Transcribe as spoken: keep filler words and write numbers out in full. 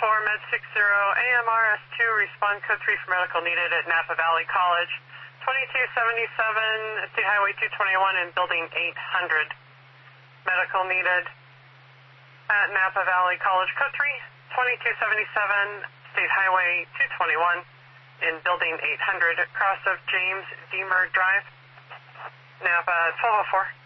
four, Med six zero, A M R S two, respond code three for medical needed at Napa Valley College. twenty-two seventy-seven, State Highway two twenty-one in Building eight hundred. Medical needed at Napa Valley College, code three, twenty-two seventy-seven, State Highway two twenty-one in Building eight hundred, cross of James Deemer Drive, Napa twelve oh four.